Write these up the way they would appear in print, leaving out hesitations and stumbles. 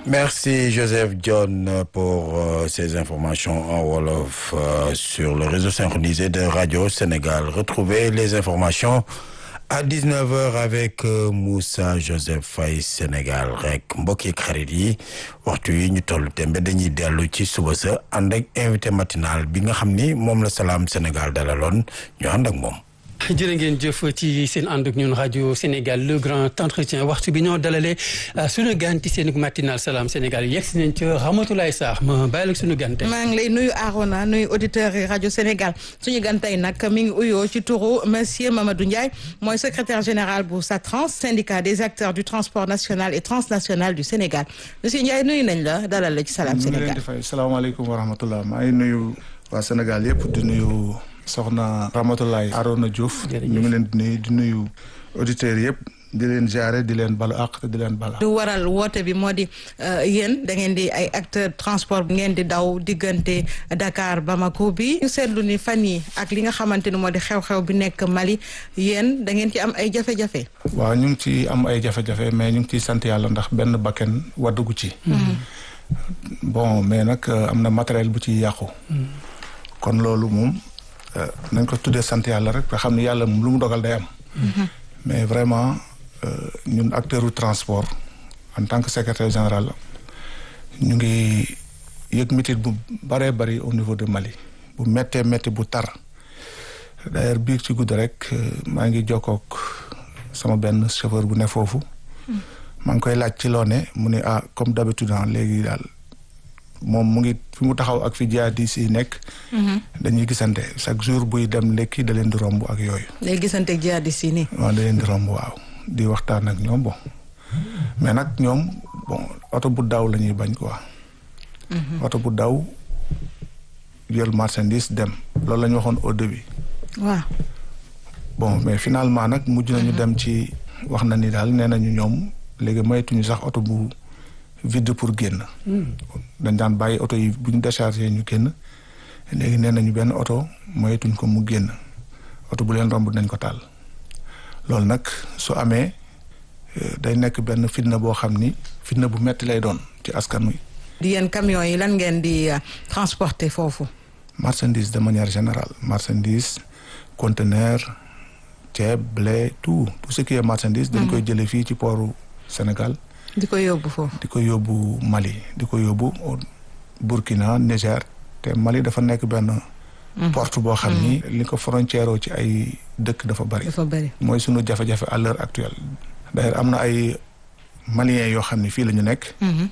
Merci Joseph John pour ces informations en wolof sur le réseau synchronisé de Radio Sénégal. Retrouvez les informations à 19h avec Moussa Joseph Faye Sénégal rek mbokk yi xarit yi waxtu yi ñu toll tembe dañuy dellu ci suba sa ànd ak invité matinal bi nga xam ni moom la Salam Sénégal dalaloon ñu ànd ak moom. jërë ngeen jëf ci seen ànd ak ñun rajo Sénégal le grand entretien waxtu bi ñoo dalalee suñu gan ci seen matinal Salam Sénégal yegg si nañ ci Ramatoulaye Sarr ma bàyyi la suñu gan tey. maa ngi lay nuyu Arona nuyu auditeurs yi rajo Sénégal suñu gan tey nag mi ngi uyoo ci turu monsieur Mamadou Ndiaye mooy secrétaire général bu SATRANS syndicat des acteurs du transport national et transnational du Sénégal monsieur Ndiaye nuyu nañ la dalal la ci Salam Sénégal. ñu ngi leen di fay salaamaaleykum wa rahmatulah maa ngi nuyu waa Sénégal yëpp di nuyu. soxna Ramatoulaye Arona Diouf ñu ngi leen di nuyu auditeurs yëpp di leen jaare di leen balu àq te di leen bala du waral woote bi moo di yéen da ngeen di ay acteur transport ngeen di daw diggante Dakar Bamako bi ñu seetlu ni fan yi ak li nga xamante ni moo di xew-xew bi nekk Mali yéen da ngeen ci am ay jafe-jafe. waaw ñu ngi ci am ay jafe-jafe mais ñu ngi ciy sant yàlla ndax benn bakken waddugu ci bon mais nag am na matériel bu ci yàqu kon loolu moom nañ ko tuddee sant yàlla rek nga xam ne yàlla moom lu mu dogal day am. mais vraiment ñun acteur du transport en tant que secrétaire général ñu ngi yëg métit bu bëree bëri au niveau de Mali bu méttee métti bu tar d'ailleurs biir ci guddi rek maa ngi jokkook sama benn chauffeur bu ne foofu. maa ngi koy laaj ci loo ne mu ne comme d'habitude léegi daal. moom mu ngi fi mu taxaw ak fi jihadistes yi nekk. dañuy gisante chaque jour buy dem lekki da leen di romb ak yooyu. day gisante ak jihadistes yi nii. waaw da leen di romb waaw di waxtaan ak ñoom bon mais nag ñoom bon oto bu daw la ñuy bañ quoi. oto bu daw jël marchandise dem loolu la ñu waxoon au début. waaw. bon mais finalement nag mujj nañu dem ci wax na ni daal nee nañu ñoom léegi maytuñu sax oto bu. vide pour génn. dañ daan bàyyi oto yi bu ñu déchargé ñu génn léegi nee nañu benn oto moyetuñ ko mu génn oto bu leen romb nañ ko taal loolu nag su amee day nekk benn fitna boo xam ni fitna bu metti lay doon ci askan wi. di yéen camions yi lan ngeen di transporter foofu. marchandise de manière générale marchandise conteneur ceeb blé tout ce qui est marchandise. dañ koy jëlee fii ci portu Sénégal. di ko yóbbu foofu. di ko yóbbu Mali di ko yóbbu Burkina Niger te Mali dafa nekk benn. porte boo xam ni. li ko frontière ci ay dëkk dafa bari. dafa bari mooy sunu jafe-jafe à l'heure actuelle. d'ailleurs am na ay Maliens yoo xam ni fii la ñu nekk.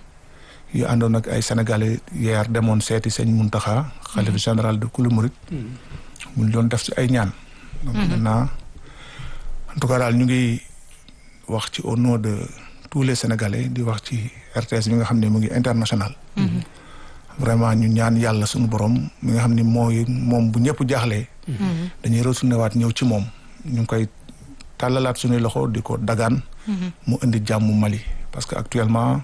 yu àndoon ak ay Sénégalais yeer demoon seeti sëñ Muntaxa xalifa général de Kulu Murid. mu doon def ci ay ñaan. donc maintenant en tout cas daal ñu ngi wax ci au nom de. tous les Sénégalais di wax ci RTS bi nga xam ne mu ngi international. vraiment ñu ñaan yàlla suñu borom mi nga xam ne moom bu ñëpp jaaxlee. dañuy retourné waat ñëw ci moom ñu ngi koy tàllalaat suñuy loxo di ko dagaan. mu indi jàmm Mali parce que actuellement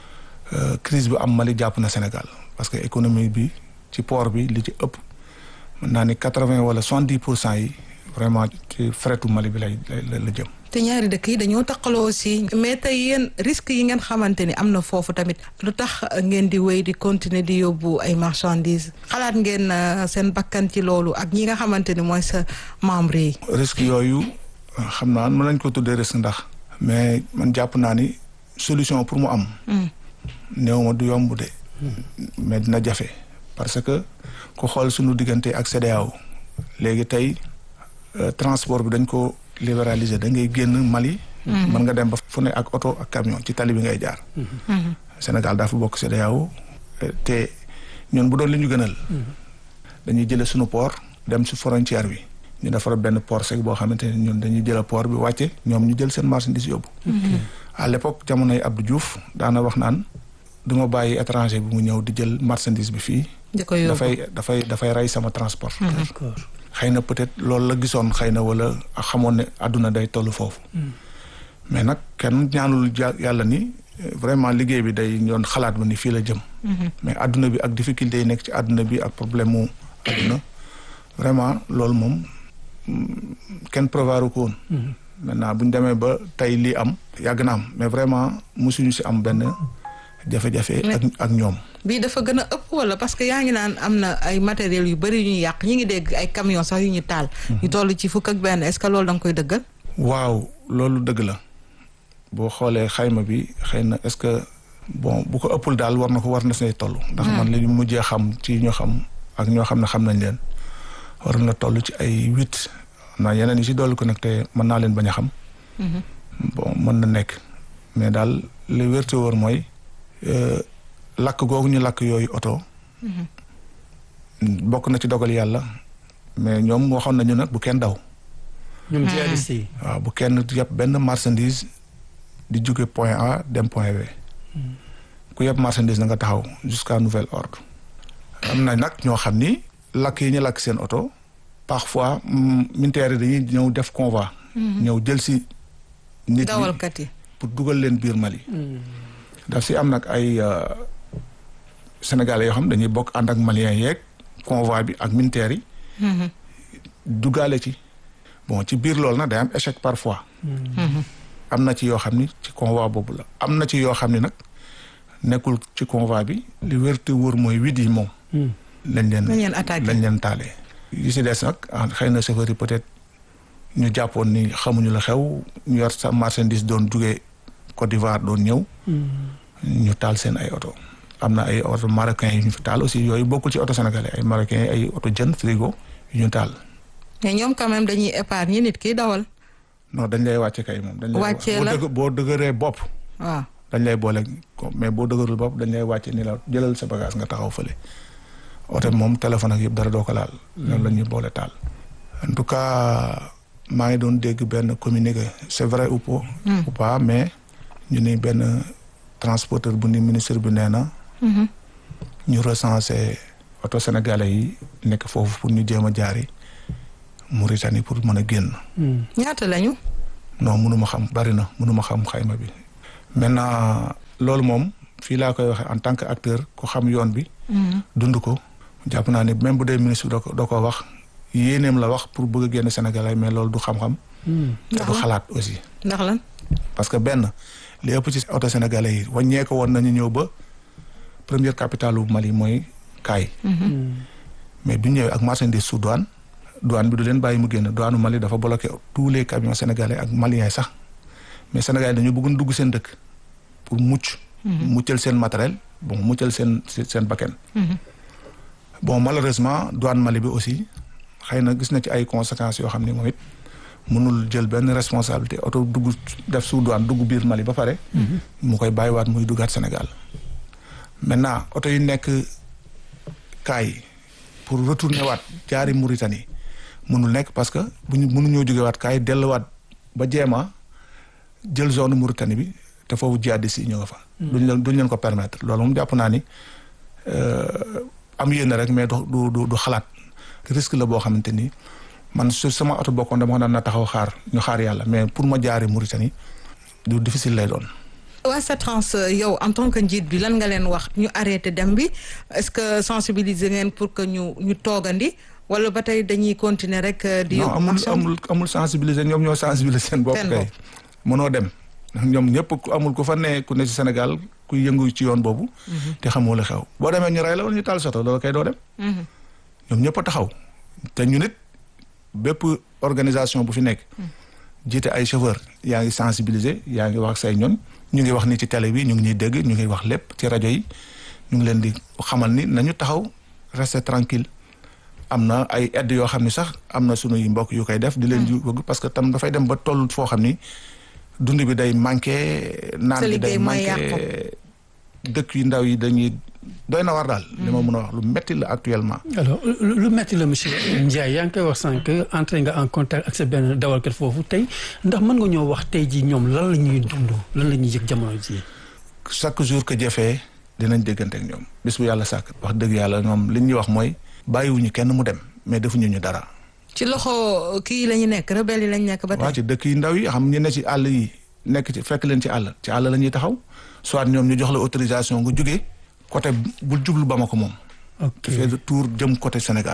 crise bi am Mali jàpp na Sénégal parce que économie bi ci port bi li ci ëpp mën naa ni 80 wala 70% yi vraiment ci fretu Mali bi la jëm. te ñaari dëkk yi dañoo taqaloo aussi mais tey yéen risques yi ngeen xamante ni am na foofu tamit lu tax ngeen di wéy di continuer di yóbbu ay marchandises xalaat ngeen seen bakkan ci loolu ak ñi nga xamante ni mooy sa membre yi. risques yooyu xam naa mën nañ ko tuddee risque ndax. mais man jàpp naa ni solution pour mu am. néew ma du yomb de. mais dina jafe parce que ku xool suñu diggante ak CEDEAO léegi tey transport bi dañ ko. libéralisé da ngay génn Mali. mën nga dem ba fu ne ak oto ak camion ci tali bi ngay jaar. Sénégal dafa bokk CEDEAO te ñun bu doon li ñu gënal. dañuy jëlee suñu port dem si frontière bi ñu defar benn port sec boo xamante ne ñun dañuy jël port bi wàcce ñoom ñu jël seen marchandise yóbbu. à l'époque jamonoy Abdou Diouf daana wax naan du ma bàyyi étranger bi mu ñëw di jël marchandise bi fii. di ko yóbbu dafay rey sama transport. xëy na peut-être loolu la gisoon xëy na wala xamoon ne àdduna day toll foofu. mais nag kenn ñaanul yàlla ni vraiment liggéey bi day doon xalaat ba ni fii la jëm. mais àdduna bi ak difficulté yi nekk ci àdduna bi ak problème mu àdduna vraiment loolu moom kenn prévoir ko woon. maintenant bu ñu demee ba tey lii am yàgg na am mais vraiment mosuñu si am benn jafe-jafe ak ñoom. bii dafa gën a ëpp wala parce que yaa ngi naan am na ay matériels yu bëri yu ñu yàq ñi ngi dégg ay camions sax yu ñu taal. ñu toll ci fukk ak benn est-ce que loolu da nga koy dëggal. waaw loolu dëgg la boo xoolee xayma bi xëy na est-ce que bon bu ko ëppul daal war na see toll. ndax man li mujjee xam ci ñoo xam ak ñoo xam ne xam nañ leen war na toll ci ay 8 naa yeneen yi si dolli ko nag te mën naa leen bañ a xam. bon mën na nekk mais daal li wér te wóor mooy lakk googu ñu lakk yooyu oto. bokk na ci dogal yàlla mais ñoom waxoon nañu nag bu kenn daw. ñoom jihadistes yi. waaw bu kenn yëpp benn marchandise di jóge point A dem point B. ku yëpp marchandise na nga taxaw jusqu'à nouvel ordre. am na nag ñoo xam ni lakk yi ñu lakk seen oto parfois militaires yi dañuy ñëw def convoi. ñëw jël si nit dawalkat yi pour dugal leen biir Mali. daf si am nag ay sénégalais yoo xam dañuy bokk ànd ak maliens yeeg convoi bi ak militaires yi. duggaale ci. bon ci biir loolu nag day am échec parfois. am na ci yoo xam ni ci convoi boobu la am na ci yoo xam ni nag nekkul ci convoi bi li wér te wóor mooy 8 yi moom. lañ leen taalee. yi si des nag xëy na chauffeur yi peut-être ñu jàppoon ni xamuñu la xew ñu yor sa marchandise doon jugee Côte d'Ivoire doon ñëw. ñu taal seen ay oto. am na ay oto marocains yu ñu fi taal aussi yooyu bokkul ci oto sénégalais ay marocains ay oto jën frigo yu ñu taal. mais ñoom quand même dañuy épargner nit ki dawal. non dañ lay wàcce kay moom. dañ lay wàccee la boo dëgëree bopp. waaw dañ lay boole mais boo dëgërul bopp dañ lay wàcce ni la jëlal sa bagage nga taxaw fële. oto moom téléphone ak yëpp dara doo ko laal. loolu la ñuy boole taal. en tout cas maa ngi doon dégg benn communiqué c'est vrai ou pas mais ñu ni benn transporteur bu ni ministre bi nee na. ñu recensé oto sénégalais yi nekk foofu pour ñu jéem a jaari Mauritanie pour mën a génn. ñaata lañu. non mënuma xam bari na mënuma xam xayma bi. maintenant loolu moom fii laa koy waxee en tant que acteur ku xam yoon bi. dund ko jàpp naa ne même bu dee ministre bi doo ko wax yéeneem la wax pour bëgg a génn Sénégalais mais loolu du xam-xam. te du xalaat aussi. ndax lan. parce que benn li ëpp ci oto sénégalais yi wàññeeku woon nañu ñëw ba première capitale bu Mali mooy Kaay. mais du ñëwee ak marchandise sous douane bi du leen bàyyi mu génn douane Mali dafa bloqué tous les camions sénégalais ak maliens sax mais sénégalais dañu bëggoon dugg seen dëkk pour muccal seen matériel bon muccal seen bakkan. bon malheureusement douane Mali bi aussi xëy na gis na ci ay conséquences yoo xam ne moom it mënul jël benn responsabilité oto dugg def sous douane dugg biir Mali ba pare. mu koy bàyyiwaat muy duggaat Sénégal. maintenant oto yi nekk Kaay pour retourner waat jaari Mauritanie mënul nekk parce que mënuñoo jógewaat Kaay delluwaat ba Jéema jël zone Mauritanie bi te foofu jihadistes yi ñoo nga fa. duñ leen ko permettre loolu moom jàpp naa ni am yéene rek mais du xalaat risque la boo xamante ni man su sama oto bokkoon dama naan na taxaw ñu xaar yàlla mais pour ma jaari Mauritanie du difficile lay doon. waa SATRANS yow en tant que njiit bi lan nga leen wax ñu arrêté dem bi est-ce que sensibiliser ngeen pour que ñu toogandi wala ba tey dañuy continuer rek. di yóbbu amul sensibiliser ñoom ñoo sensibiliser seen bopp kay mënoo dem ñoom ñëpp amul ku fa ne ku ne ci Sénégal ku yëngu ci yoon boobu. te xamoo la xew boo demee ñu rey la wala ñu taal soto loolu kay doo dem. ñoom ñëpp a taxaw te ñu nit bépp organisation bu fi nekk. jiite ay chauffeur yaa ngi sensibiliser yaa ngi wax say ñoon ñu ngi wax ni ci télé bi ñu ngi ñuy dégg ñu ngi wax lépp ci rajo yi ñu ngi leen di xamal ni nañu taxaw rester tranquille am na ay aide yoo xam ni sax am na sunuy mbokk yu koy def di leen bëgg parce que tam dafay dem ba toll foo xam ni dund bi day manqué naan bi day manqué dëkk yu ndaw yi dañuy doy na war daal li ma mën a wax lu metti la actuellement. alors lu metti la monsieur Ndiaye yaa ngi koy wax sànq entré nga en contact ak sa benn dawalkat foofu tey ndax mën nga ñoo wax tey jii ñoom lan la ñuy dund lan la ñuy yëg jamono ji chaque jour que jëfee dinañ déggante ak ñoom bis bu yàlla sàkk wax dëgg yàlla ñoom li ñuy wax mooy bàyyiwuñu kenn mu dem mais defuñu ñu dara. ci loxo kii la ñu nekk rebelle yi lañ nekk ba tey. waaw ci dëkk yi ndaw yi xam ñu ne ci àll yi nekk ci fekk leen ci àll la ñuy taxaw soit ñoom ñu jox la autorisation nga jógee côté bul jublu Bamako moom. ok fait le tour jëm côté Sénégal.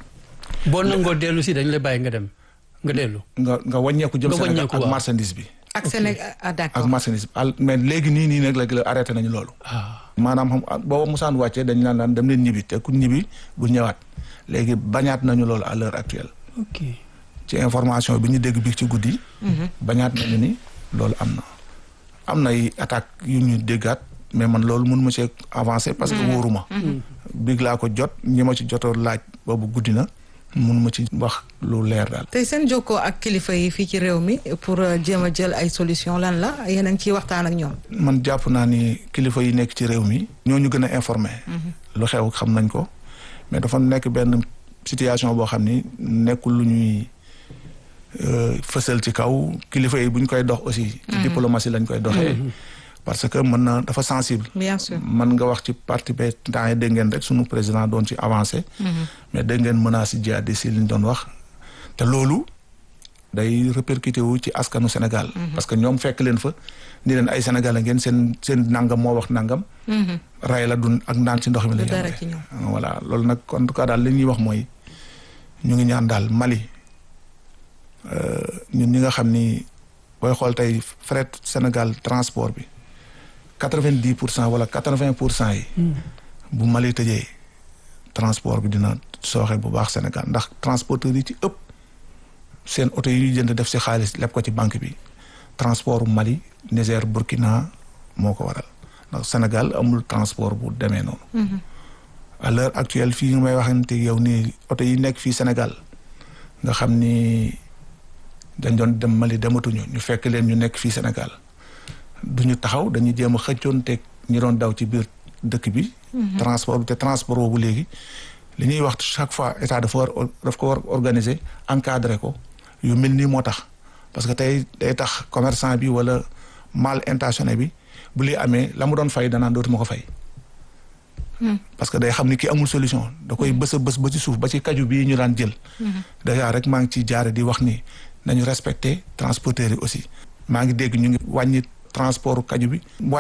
boo nangoo dellu si dañ la bàyyi nga dem nga dellu. nga wàññeeku jëm Sénégal ak marchandise bi. ak Sénégal ak d'accord. marchandise mais léegi nii nag la arrêté nañu loolu. maanaam xam booba musaan wàccee dañ naan dem leen ñibbi te ku ñibbi bu ñëwaat léegi bañaat nañu loolu à l'heure actuelle. ok ci information bi ñu dégg bi ci guddi. bañaat nañu ni loolu am na ay attaques yu ñu déggaat mais man loolu mënu ma see avancer parce que wóoruma. big laa ko jot ñi ma ci jotoo laaj boobu guddi na mënu ma ci wax lu leer daal. tey seen jokkoo ak kilifa yi fii ci réew mi pour jéem a jël ay solution lan la yéen a ngi ciy waxtaan ak ñoom. man jàpp naa ni kilifa yi nekk ci réew mi. ñoo ñu gën a informé. lu xew xam nañ ko mais dafa nekk benn situation boo xam ni nekkul lu ñuy fësal ci kaw kilifa yi bu ñu koy dox aussi. ci diplomatie lañ koy doxee. parce que mën na dafa sensible. bien sûr mën nga wax ci parti ba temps yi dégg ngeen rek sunu président doon ci avancé. mais dégg ngeen menace jihadiste yi li ñu doon wax. te loolu day répercuté wu ci askanu Sénégal. parce que ñoom fekk leen fa ni leen ay Sénégalais ngeen seen nangam moo wax nangam. ray la dun ak naan ci ndox mi la dara ci ñoom. voilà loolu nag en tout cas daal li ñuy wax mooy ñu ngi ñaan daal Mali ñun ñi nga xam ni booy xool tey fret Sénégal transport bi 90% wala 80% yi. bu Mali tëjee transport bi dina sooxe bu baax Sénégal ndax transporteurs yi ci ëpp seen oto yi ñuy jënd def si xaalis leb ko ci banque bi transport Mali Niger Burkina moo ko waral ndax Sénégal amul transport bu demee noonu. à l'heure actuelle fii nga may waxante yow nii oto yi nekk fii Sénégal nga xam ni dañ doon dem Mali dematuñu ñu fekk leen ñu nekk fii Sénégal duñu taxaw dañuy jéem a xëccoonteeg ñi doon daw ci biir dëkk bi. transport bi te transport boobu léegi li ñuy wax chaque fois état daf ko war organiser encadrer ko yu mel nii moo tax parce que tey day tax commerçant bi wala mal intentionné bi bu li amee la mu doon fay danaan dootuma ko fay. parce que day xam ni ki amul solution da koy bës a bës ba ci suuf ba ci kaju bii ñu daan jël. déjà rek maa ngi ciy jaare di wax ni nañu respecter transporteurs yi aussi. maa ngi dégg ñu ngi wàññi transport kaju bi.